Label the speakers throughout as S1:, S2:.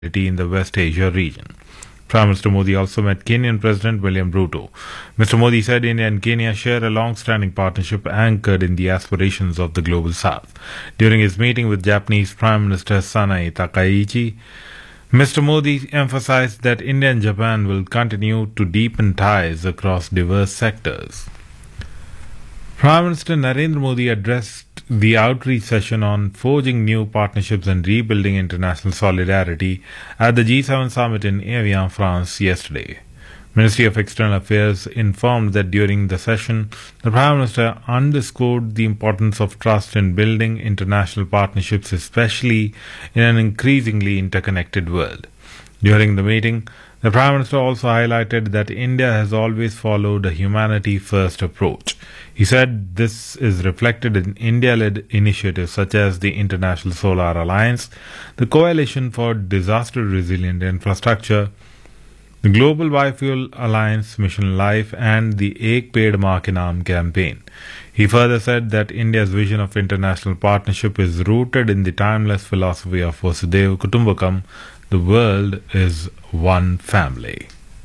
S1: in the West Asia region. Prime Minister Modi also met Kenyan President William Ruto. Mr. Modi said India and Kenya share a long-standing partnership anchored in the aspirations of the global south. During his meeting with Japanese Prime Minister Sanae Takaichi, Mr. Modi emphasized that India and Japan will continue to deepen ties across diverse sectors. Prime Minister Narendra Modi addressed the outreach session on forging new partnerships and rebuilding international solidarity at the G7 summit in Evian, France yesterday. Ministry of External Affairs informed that during the session, the Prime Minister underscored the importance of trust in building international partnerships, especially in an increasingly interconnected world. During the meeting, the Prime Minister also highlighted that India has always followed a humanity-first approach. He said this is reflected in India-led initiatives such as the International Solar Alliance, the Coalition for Disaster-Resilient Infrastructure, the Global Biofuel Alliance Mission Life, and the Ek Ped Maa Ke Naam campaign. He further said that India's vision of international partnership is rooted in the timeless philosophy of Vasudhaiva Kutumbakam. The world is one family.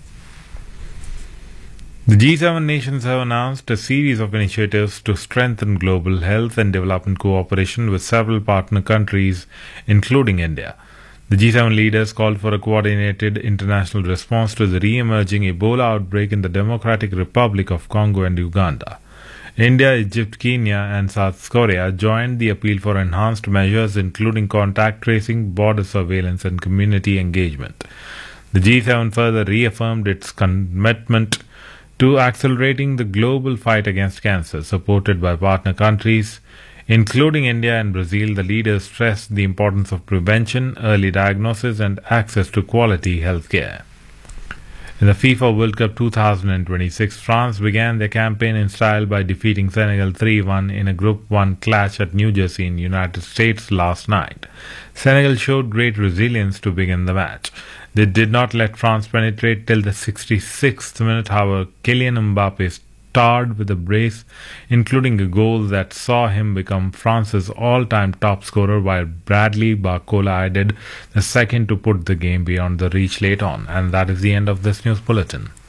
S1: The G7 nations have announced a series of initiatives to strengthen global health and development cooperation with several partner countries, including India. The G7 leaders called for a coordinated international response to the re-emerging Ebola outbreak in the Democratic Republic of Congo and Uganda. India, Egypt, Kenya, and South Korea joined the appeal for enhanced measures, including contact tracing, border surveillance, and community engagement. The G7 further reaffirmed its commitment to accelerating the global fight against cancer, supported by partner countries, including India and Brazil. The leaders stressed the importance of prevention, early diagnosis, and access to quality healthcare. In the FIFA World Cup 2026, France began their campaign in style by defeating Senegal 3-1 in a Group 1 clash at New Jersey in the United States last night. Senegal showed great resilience to begin the match. They did not let France penetrate till the 66th minute. However, Kylian Mbappe starred with a brace, including a goal that saw him become France's all-time top scorer, while Bradley Barcola added the second to put the game beyond the reach late on. And that is the end of this news bulletin.